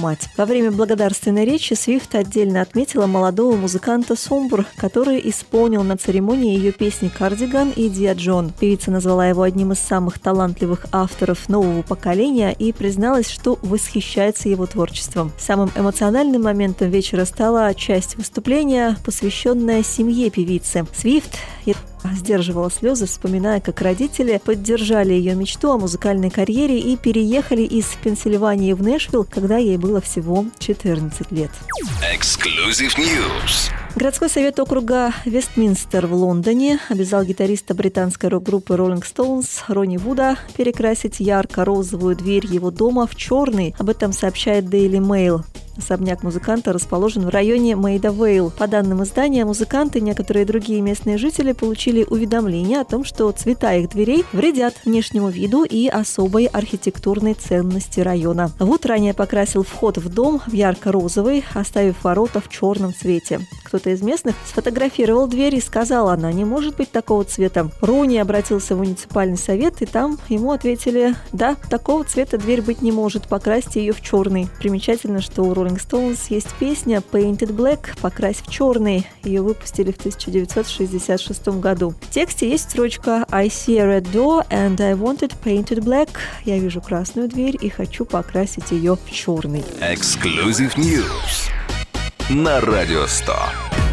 мать. Во время благодарственной речи Свифт отдельно отметила молодого музыканта Сомбр, который исполнил на церемонии ее песни «Кардиган» и «Диа Джон». Певица назвала его одним из самых талантливых авторов нового поколения и призналась, что восхищается его творчеством. Самым эмоциональным моментом вечера стала часть выступления, посвященная семье певицы. Свифт сдерживала слезы, вспоминая, как родители поддержали ее мечту о музыкальной карьере и переехали из Пенсильвании в Нэшвилл, когда ей было всего 14 лет. Exclusive News. Городской совет округа Вестминстер в Лондоне обязал гитариста британской рок-группы Rolling Stones Ронни Вуда перекрасить ярко-розовую дверь его дома в черный. Об этом сообщает Daily Mail. Особняк музыканта расположен в районе Мейда-Вейл. По данным издания, музыканты и некоторые другие местные жители получили уведомление о том, что цвета их дверей вредят внешнему виду и особой архитектурной ценности района. Вуд ранее покрасил вход в дом в ярко-розовый, оставив ворота в черном цвете. Кто-то из местных сфотографировал дверь и сказал, она не может быть такого цвета. Ронни обратился в муниципальный совет, и там ему ответили, да, такого цвета дверь быть не может, покрасьте ее в черный. Примечательно, что у Rolling Stones есть песня Painted Black, покрась в черный. Ее выпустили в 1966 году. В тексте есть строчка I see a red door and I want it painted black. Я вижу красную дверь и хочу покрасить ее в черный. Exclusive News на Радио 100.